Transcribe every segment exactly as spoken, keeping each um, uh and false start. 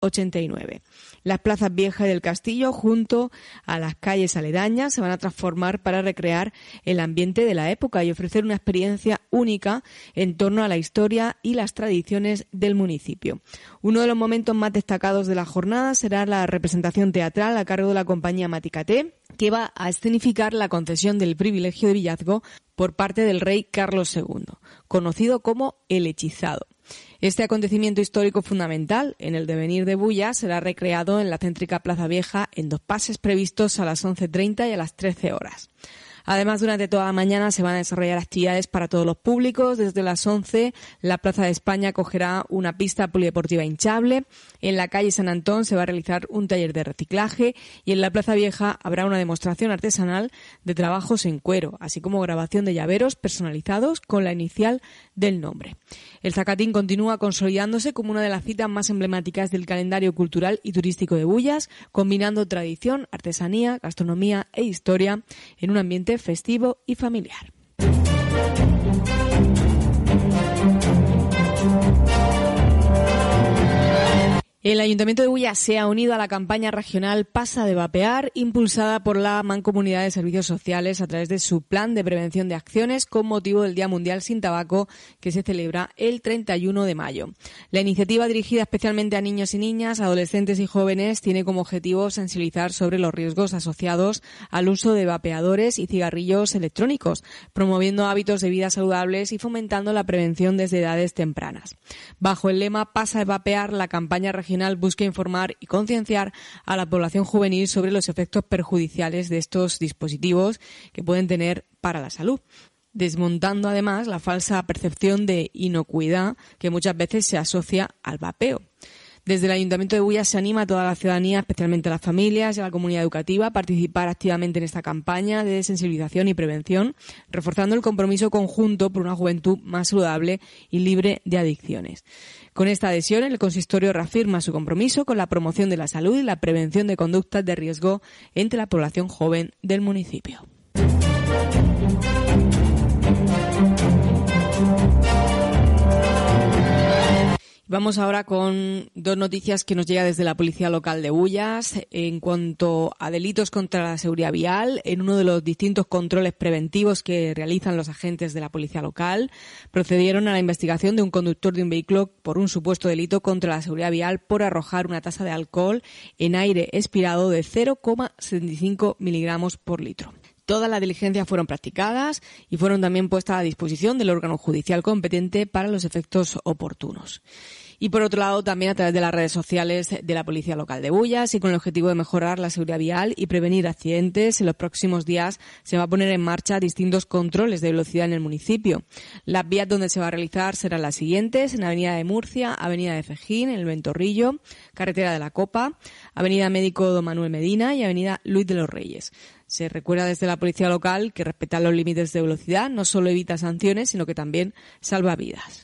ochenta y nueve. Las plazas viejas del castillo, junto a las calles aledañas, se van a transformar para recrear el ambiente de la época y ofrecer una experiencia única en torno a la historia y las tradiciones del municipio. Uno de los momentos más destacados de la jornada será la representación teatral a cargo de la compañía Maticaté, que va a escenificar la concesión del privilegio de villazgo por parte del rey Carlos segundo, conocido como el Hechizado. Este acontecimiento histórico fundamental en el devenir de Bulla será recreado en la céntrica Plaza Vieja en dos pases previstos a las once treinta y a las trece horas. Además, durante toda la mañana se van a desarrollar actividades para todos los públicos. Desde las once, la Plaza de España acogerá una pista polideportiva hinchable. En la calle San Antón se va a realizar un taller de reciclaje y en la Plaza Vieja habrá una demostración artesanal de trabajos en cuero, así como grabación de llaveros personalizados con la inicial del nombre. El Zacatín continúa consolidándose como una de las citas más emblemáticas del calendario cultural y turístico de Bullas, combinando tradición, artesanía, gastronomía e historia en un ambiente festivo y familiar. El Ayuntamiento de Bulla se ha unido a la campaña regional Pasa de Vapear, impulsada por la Mancomunidad de Servicios Sociales a través de su plan de prevención de acciones con motivo del Día Mundial sin Tabaco, que se celebra el treinta y uno de mayo. La iniciativa, dirigida especialmente a niños y niñas, adolescentes y jóvenes, tiene como objetivo sensibilizar sobre los riesgos asociados al uso de vapeadores y cigarrillos electrónicos, promoviendo hábitos de vida saludables y fomentando la prevención desde edades tempranas. Bajo el lema Pasa de Vapear, la campaña regional busca informar y concienciar a la población juvenil sobre los efectos perjudiciales de estos dispositivos que pueden tener para la salud, desmontando además la falsa percepción de inocuidad que muchas veces se asocia al vapeo. Desde el Ayuntamiento de Bullas se anima a toda la ciudadanía, especialmente a las familias y a la comunidad educativa, a participar activamente en esta campaña de sensibilización y prevención, reforzando el compromiso conjunto por una juventud más saludable y libre de adicciones. Con esta adhesión, el consistorio reafirma su compromiso con la promoción de la salud y la prevención de conductas de riesgo entre la población joven del municipio. Vamos ahora con dos noticias que nos llegan desde la Policía Local de Bullas. En cuanto a delitos contra la seguridad vial, en uno de los distintos controles preventivos que realizan los agentes de la Policía Local, procedieron a la investigación de un conductor de un vehículo por un supuesto delito contra la seguridad vial por arrojar una tasa de alcohol en aire expirado de cero coma setenta y cinco miligramos por litro. Todas las diligencias fueron practicadas y fueron también puestas a disposición del órgano judicial competente para los efectos oportunos. Y por otro lado, también a través de las redes sociales de la Policía Local de Bullas y con el objetivo de mejorar la seguridad vial y prevenir accidentes, en los próximos días se va a poner en marcha distintos controles de velocidad en el municipio. Las vías donde se va a realizar serán las siguientes: en Avenida de Murcia, Avenida de Fejín, en el Ventorrillo, Carretera de la Copa, Avenida Médico Don Manuel Medina y Avenida Luis de los Reyes. Se recuerda desde la Policía Local que respetar los límites de velocidad no solo evita sanciones, sino que también salva vidas.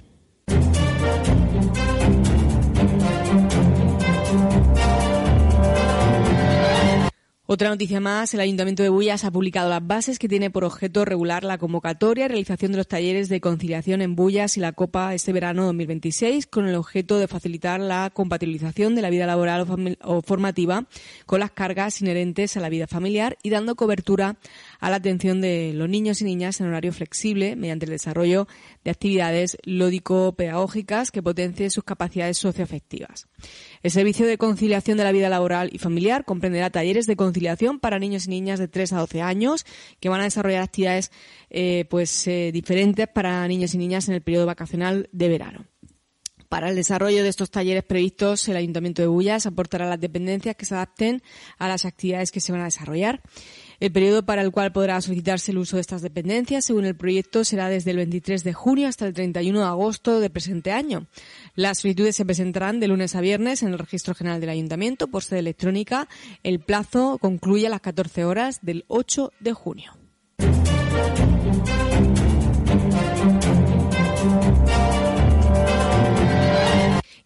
Otra noticia más: el Ayuntamiento de Bullas ha publicado las bases que tiene por objeto regular la convocatoria y realización de los talleres de conciliación en Bullas y la Copa este verano dos mil veintiséis, con el objeto de facilitar la compatibilización de la vida laboral o, fami- o formativa con las cargas inherentes a la vida familiar y dando cobertura a la atención de los niños y niñas en horario flexible mediante el desarrollo de actividades lúdico-pedagógicas que potencien sus capacidades socioafectivas. El servicio de conciliación de la vida laboral y familiar comprenderá talleres de conciliación para niños y niñas de tres a doce años que van a desarrollar actividades eh, pues eh, diferentes para niños y niñas en el periodo vacacional de verano. Para el desarrollo de estos talleres previstos, el Ayuntamiento de Bullas aportará las dependencias que se adapten a las actividades que se van a desarrollar. El periodo para el cual podrá solicitarse el uso de estas dependencias, según el proyecto, será desde el veintitrés de junio hasta el treinta y uno de agosto del presente año. Las solicitudes se presentarán de lunes a viernes en el Registro General del Ayuntamiento por sede electrónica. El plazo concluye a las catorce horas del ocho de junio.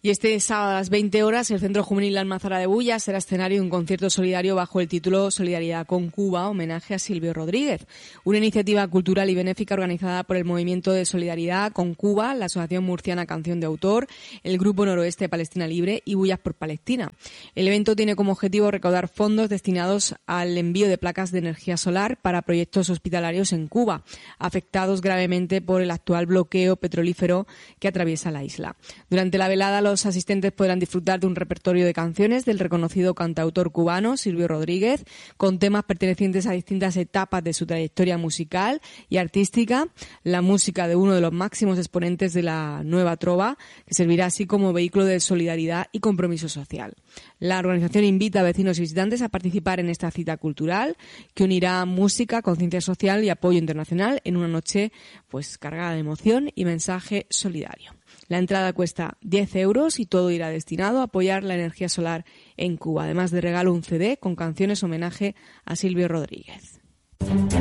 Y este sábado a las veinte horas el Centro Juvenil Almazara de Bulla será escenario de un concierto solidario bajo el título Solidaridad con Cuba, homenaje a Silvio Rodríguez. Una iniciativa cultural y benéfica organizada por el Movimiento de Solidaridad con Cuba, la Asociación Murciana Canción de Autor, el Grupo Noroeste Palestina Libre y Bullas por Palestina. El evento tiene como objetivo recaudar fondos destinados al envío de placas de energía solar para proyectos hospitalarios en Cuba, afectados gravemente por el actual bloqueo petrolífero que atraviesa la isla. Durante la velada, los Los asistentes podrán disfrutar de un repertorio de canciones del reconocido cantautor cubano Silvio Rodríguez, con temas pertenecientes a distintas etapas de su trayectoria musical y artística, la música de uno de los máximos exponentes de la nueva trova, que servirá así como vehículo de solidaridad y compromiso social. La organización invita a vecinos y visitantes a participar en esta cita cultural, que unirá música, conciencia social y apoyo internacional en una noche pues cargada de emoción y mensaje solidario. La entrada cuesta diez euros y todo irá destinado a apoyar la energía solar en Cuba. Además de regalo un C D con canciones homenaje a Silvio Rodríguez.